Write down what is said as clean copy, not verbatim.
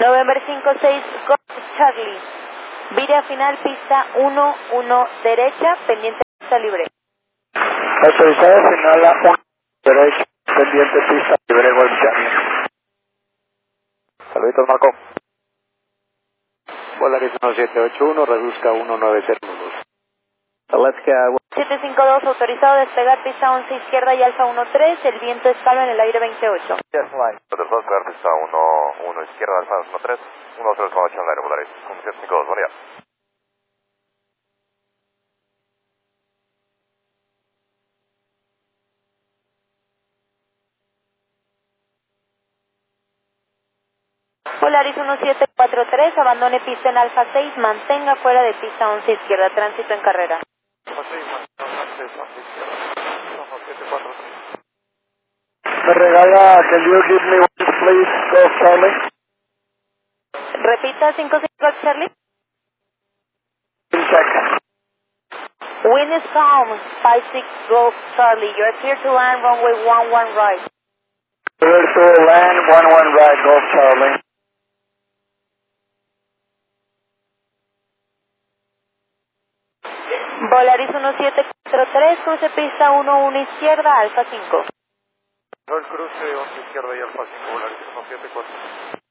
November 56, Golf Charlie. Vire final, pista 1-1 derecha, pendiente pista libre. Autorizado final a 1 derecha, pendiente pista libre, Golf Charlie. Saluditos, Marco. Volaris 1781, reduzca 1902. Alaska 752, autorizado a despegar pista 11 izquierda y alfa 13, el viento es calmo en el aire 28. Yes, flight. Autorizado a despegar pista 1 izquierda, alfa 13, 138 en el aire, Volaris 752, buen día. Polaris 1743, abandone pista en alfa 6, mantenga fuera de pista 11 izquierda, tránsito en carrera. Me regala, can you give me one please, Golf Charlie? Repita, 55 Charlie. Check. Wind is calm, 56 Golf Charlie, you are clear to land runway 11 right. Clear to land, 11 right, Golf Charlie. Volaris 1743, cruce pista 11 izquierda, alfa 5. El cruce 11 izquierda y alfa 5, Volaris 174.